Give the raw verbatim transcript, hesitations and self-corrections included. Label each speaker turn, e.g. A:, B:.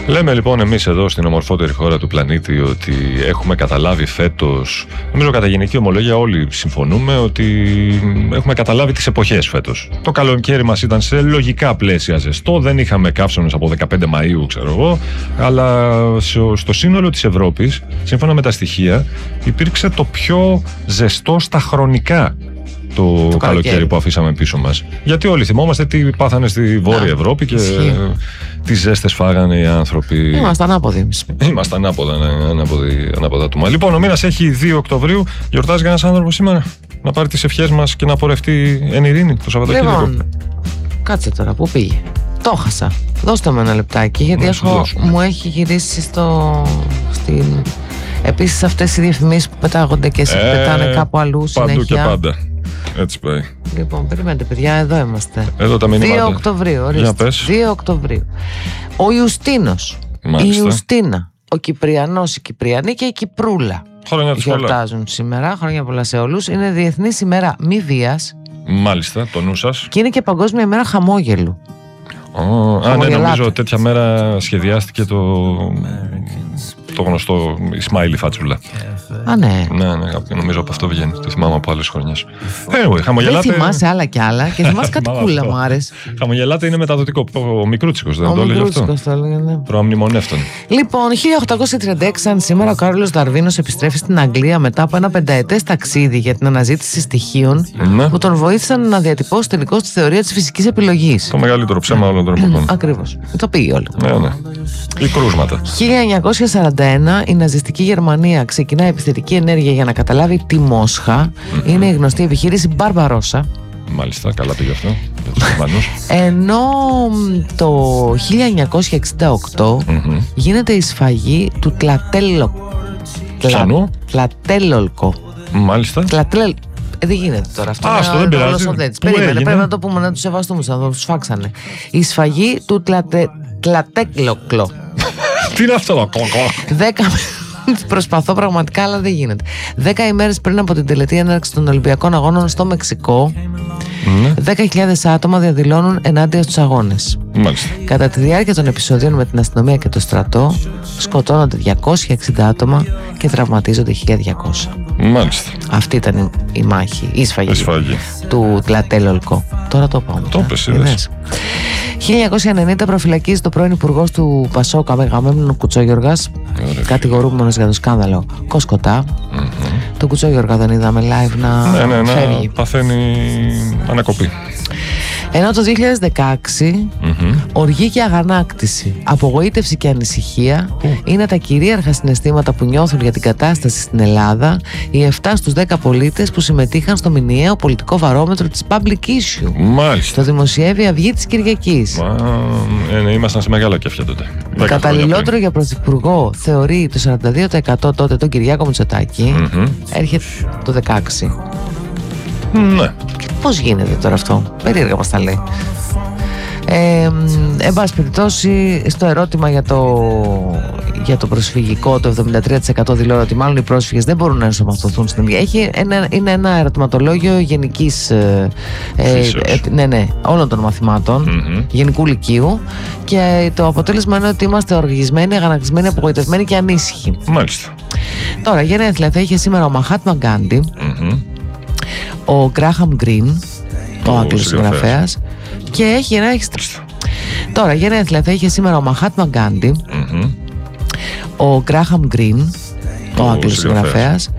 A: Λέμε λοιπόν εμείς εδώ στην ομορφότερη χώρα του πλανήτη ότι έχουμε καταλάβει φέτος, νομίζω κατά γενική ομολογία όλοι συμφωνούμε ότι έχουμε καταλάβει τις εποχές φέτος. Το καλοκαίρι μας ήταν σε λογικά πλαίσια ζεστό, δεν είχαμε καύσονες από δεκαπέντε Μαΐου ξέρω εγώ, αλλά στο σύνολο της Ευρώπης, σύμφωνα με τα στοιχεία, υπήρξε το πιο ζεστό στα χρονικά το, το καλοκαίρι που αφήσαμε πίσω μας. Γιατί όλοι θυμόμαστε τι πάθανε στη Βόρεια yeah. Ευρώπη και τι ζέστες φάγανε οι άνθρωποι.
B: Ήμασταν ανάποδοι.
A: Ήμασταν ανάποδα, ναι, ανάποδοι, ανάποδα του. Λοιπόν, ο μήνας έχει δύο Οκτωβρίου. Γιορτάζει κανένας άνθρωπος σήμερα να πάρει τις ευχές μας και να πορευτεί εν ειρήνη το Σαββατοκύριακο?
B: Λοιπόν, κάτσε τώρα, πού πήγε? Το χάσα. Δώστε με ένα λεπτάκι, γιατί έχω, μου έχει γυρίσει στο, στην... Επίσης αυτές οι διαφημίσεις που πετάγονται και σε ε, πετάνε κάπου αλλού συνέχεια.
A: Παντού και πάντα. Έτσι πάει.
B: Λοιπόν, περιμένετε παιδιά, εδώ είμαστε.
A: Εδώ τα μηνύματα.
B: δύο Οκτωβρίου, ορίστε. δύο Οκτωβρίου. Ο Ιουστίνος, η Ιουστίνα, ο Κυπριανός, η Κυπριανή και η Κυπρούλα γιορτάζουν σήμερα. Χρόνια πολλά σε όλους. Είναι Διεθνής ημέρα μη βίας.
A: Μάλιστα, το νου σας.
B: Και είναι και Παγκόσμια ημέρα χαμόγελου.
A: Oh, α, ναι, νομίζω τέτοια μέρα σχεδιάστηκε το, το γνωστό η smiley φατσούλα.
B: Α, ναι.
A: Ναι, ναι, νομίζω από αυτό βγαίνει. Το θυμάμαι από άλλες χρονιές. Anyway, χαμογελάτε.
B: Δεν θυμάσαι άλλα κι άλλα και θυμάσαι κάτι κούλα, μου άρεσε.
A: Χαμογελάτε είναι μεταδοτικό. Ο Μικρούτσικος δεν
B: ο
A: το έλεγε αυτό?
B: Ο το έλεγε, ναι.
A: Προαμνημονεύτων.
B: Λοιπόν, χίλια οκτακόσια τριάντα έξι, σαν σήμερα, ο Κάρολος Δαρβίνος επιστρέφει στην Αγγλία μετά από ένα πενταετές ταξίδι για την αναζήτηση στοιχείων ναι. που τον βοήθησαν να διατυπώσει τελικώς τη θεωρία της φυσικής επιλογής.
A: Το μεγαλύτερο ψέμα όλων των εποχών.
B: Ακριβώς. Το πήγε όλο.
A: Ναι, ναι. Ή κρούσματα.
B: χίλια εννιακόσια σαράντα ένα, η ναζιστική Γερμανία ξεκινά επιθετική ενέργεια για να καταλάβει τη Μόσχα. Mm-hmm. Είναι η γνωστή επιχείρηση Μπαρμπαρόσα.
A: Μάλιστα, καλά πήγε αυτό.
B: Ενώ το χίλια εννιακόσια εξήντα οκτώ mm-hmm. γίνεται η σφαγή του Τλατέλο...
A: Πιανού?
B: Τλατέλολκο.
A: Μάλιστα.
B: Τλατέλ... Ε, δεν γίνεται τώρα αυτό.
A: Α, αυτό δεν πειράζει.
B: Περίμενε, πρέπει να το πούμε, να τους σεβαστούμε, να τους φάξανε. Η σφαγή του Τλατε... Τλατέκλοκλο.
A: Τι είναι αυτό?
B: Δέκα... Προσπαθώ πραγματικά, αλλά δεν γίνεται. Δέκα ημέρες πριν από την τελετή έναρξη των Ολυμπιακών Αγώνων στο Μεξικό, δέκα χιλιάδες άτομα διαδηλώνουν ενάντια στους αγώνες.
A: Μάλιστα.
B: Κατά τη διάρκεια των επεισοδίων με την αστυνομία και το στρατό, σκοτώνονται διακόσια εξήντα άτομα και τραυματίζονται χίλια διακόσια.
A: Μάλιστα.
B: Αυτή ήταν η, η μάχη, η σφαγή, η σφαγή. του Τλατέλολκο. Τώρα το πάμε.
A: Το πες, είδες.
B: χίλια εννιακόσια ενενήντα προφυλακίζει το πρώην υπουργός του Πασόκ Αγαμέμνων Κουτσόγιοργας, κατηγορούμενος για το σκάνδαλο Κοσκοτά. Mm-hmm. Το Κουτσόγιοργα δεν είδαμε live να
A: ναι, ναι,
B: φεύγει.
A: Να παθαίνει ανακοπή.
B: Ενώ το δύο χιλιάδες δεκαέξι mm-hmm. οργή και αγανάκτηση, απογοήτευση και ανησυχία mm. είναι τα κυρίαρχα συναισθήματα που νιώθουν για την κατάσταση στην Ελλάδα οι επτά στους δέκα πολίτες που συμμετείχαν στο μηνιαίο πολιτικό βαρόμετρο της Public Issue.
A: Μάλιστα.
B: Το δημοσιεύει η Αυγή της Κυριακής.
A: Μα, ε, ναι, ήμασταν σε μεγάλα κέφια τότε.
B: Καταλληλότερο για πρωθυπουργό θεωρεί το σαράντα δύο τοις εκατό τότε τον Κυριάκο Μητσοτάκη. Mm-hmm. Έρχεται το δεκαέξι.
A: Ναι.
B: Πώς γίνεται τώρα αυτό? Περίεργα μας τα λέει. Ε, εν πάση περιπτώσει, στο ερώτημα για το, για το προσφυγικό, το εβδομήντα τρία τοις εκατό δηλώνει ότι μάλλον οι πρόσφυγες δεν μπορούν να ενσωματωθούν στην Αυγή. Έχει ένα, είναι ένα ερωτηματολόγιο γενικής ε, ε, ε, ναι, ναι, όλων των μαθημάτων mm-hmm. γενικού λυκείου, και το αποτέλεσμα είναι ότι είμαστε οργισμένοι, αγανακτισμένοι, απογοητευμένοι και ανήσυχοι.
A: Μάλιστα.
B: Τώρα, γενέθλια θα είχε σήμερα ο Μαχάτμα Γκάντι, mm-hmm. ο Γκράχαμ Γκριν, ο Άγγλος συγγραφέας, και έχει ένα έξτρα. Τώρα, γενέθλια θα είχε σήμερα ο Μαχάτμα Γκάντι, mm-hmm. ο Γκράχαμ Γκριν, ο Άγγλος συγγραφέας,